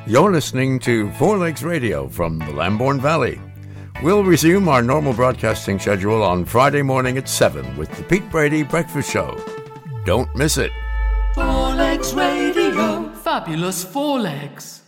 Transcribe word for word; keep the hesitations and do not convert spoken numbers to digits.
You're listening to Four Legs Radio from the Lambourne Valley. We'll resume our normal broadcasting schedule on Friday morning at seven with the Pete Brady Breakfast Show. Don't miss it. Four Legs Radio. Fabulous Four Legs.